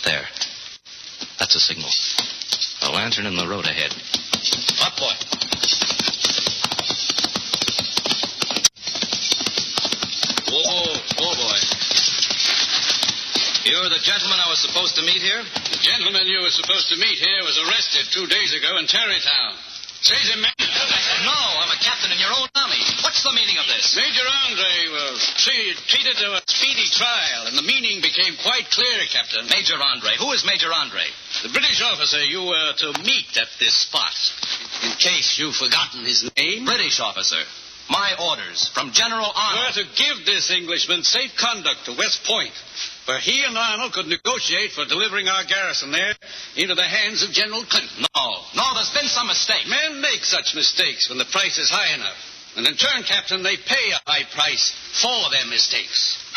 There. That's a signal. A lantern in the road ahead. Up, boy. Whoa, boy. You're the gentleman I was supposed to meet here? The gentleman you were supposed to meet here was arrested 2 days ago in Tarrytown. Seize him, man. No, I'm a captain in your own army. What's the meaning of this? Major Andre was treated to a speedy trial, and the meaning became quite clear, Captain. Major Andre. Who is Major Andre? The British officer you were to meet at this spot. In case you've forgotten his name. British officer. My orders from General Arnold. Were to give this Englishman safe conduct to West Point, where he and Arnold could negotiate for delivering our garrison there into the hands of General Clinton. No, there's been some mistake. Men make such mistakes when the price is high enough. And in turn, Captain, they pay a high price for their mistakes.